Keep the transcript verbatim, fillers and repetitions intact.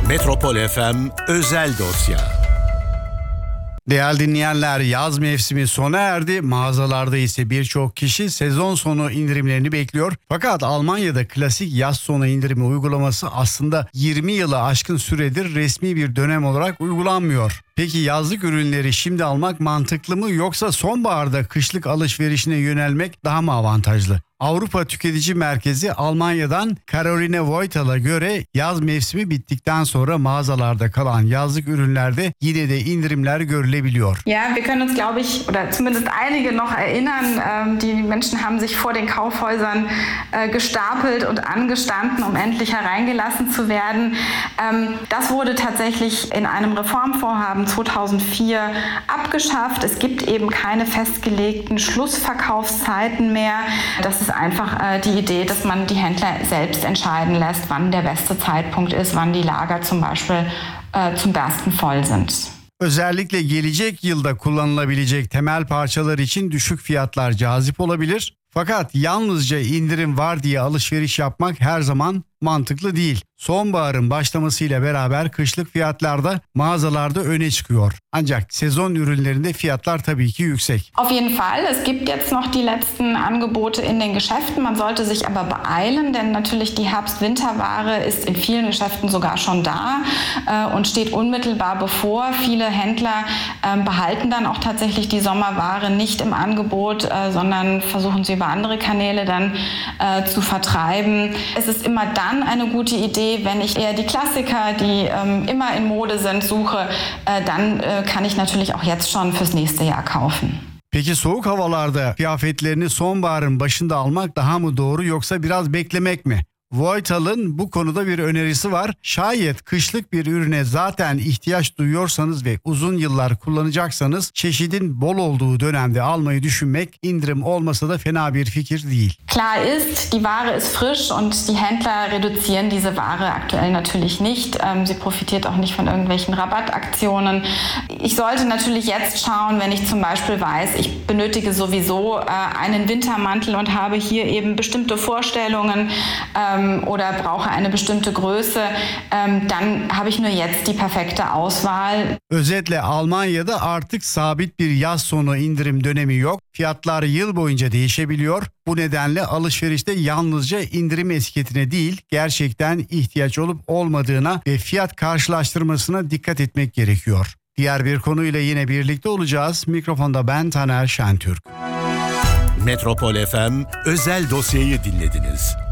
Metropol F M özel dosya. Değerli dinleyenler, yaz mevsimi sona erdi. Mağazalarda ise birçok kişi sezon sonu indirimlerini bekliyor. Fakat Almanya'da klasik yaz sonu indirimi uygulaması aslında yirmi yılı aşkın süredir resmi bir dönem olarak uygulanmıyor. Peki yazlık ürünleri şimdi almak mantıklı mı, yoksa sonbaharda kışlık alışverişine yönelmek daha mı avantajlı? Avrupa Tüketici Merkezi Almanya'dan Caroline Voital'a göre yaz mevsimi bittikten sonra mağazalarda kalan yazlık ürünlerde yine de indirimler görülebiliyor. Ja, wir können uns, glaube ich, oder zumindest einige noch erinnern, ähm, die Menschen haben sich vor den Kaufhäusern äh, gestapelt und angestanden, um endlich hereingelassen zu werden. Ähm, das wurde tatsächlich in einem Reformvorhaben zweitausendvier abgeschafft. Es gibt eben keine festgelegten Schlussverkaufszeiten mehr. Das ist einfach äh, die Idee, dass man die Händler selbst entscheiden lässt, wann der beste Zeitpunkt ist, wann die Lager zum Beispiel äh, zum Bersten voll sind. Özellikle gelecek yılda kullanılabilecek temel parçalar için düşük fiyatlar cazip olabilir. Fakat yalnızca indirim var diye alışveriş yapmak her zaman mantıklı değil. Sonbaharın başlamasıyla beraber kışlık fiyatlar da mağazalarda öne çıkıyor. Ancak sezon ürünlerinde fiyatlar tabii ki yüksek. Auf jeden Fall, es gibt jetzt noch die letzten Angebote in den Geschäften. Man sollte sich aber beeilen, denn natürlich die Herbst-Winterware ist in vielen Geschäften sogar schon da äh, und steht unmittelbar bevor. Viele Händler äh, behalten dann auch tatsächlich die Sommerware nicht im Angebot, äh, sondern versuchen sie über andere Kanäle dann äh, zu vertreiben. Es ist immer dann eine gute Idee, wenn ich eher die Klassiker, die ähm, immer in Mode sind, suche, äh, dann äh, kann ich natürlich auch jetzt schon fürs nächste Jahr kaufen. Peki soğuk havalarda kıyafetlerini sonbaharın başında almak daha mı doğru, yoksa biraz beklemek mi? Voital'ın bu konuda bir önerisi var. Şayet kışlık bir ürüne zaten ihtiyaç duyuyorsanız ve uzun yıllar kullanacaksanız çeşidin bol olduğu dönemde almayı düşünmek indirim olmasa da fena bir fikir değil. Klar ist, die Ware ist frisch und die Händler reduzieren diese Ware aktuell natürlich nicht. Ähm, sie profitiert auch nicht von irgendwelchen Rabattaktionen. Ich sollte natürlich jetzt schauen, wenn ich zum Beispiel weiß, ich benötige sowieso äh, einen Wintermantel und habe hier eben bestimmte Vorstellungen, ähm, oder brauche eine bestimmte Größe, ähm, dann habe ich nur jetzt die perfekte Auswahl. Özetle Almanya'da artık sabit bir yaz sonu indirim dönemi yok. Fiyatlar yıl boyunca değişebiliyor. Bu nedenle alışverişte yalnızca indirim etiketine değil, gerçekten ihtiyaç olup olmadığına ve fiyat karşılaştırmasına dikkat etmek gerekiyor. Diğer bir konuyla yine birlikte olacağız. Mikrofonda ben Taner Şentürk. Metropol F M özel dosyayı dinlediniz.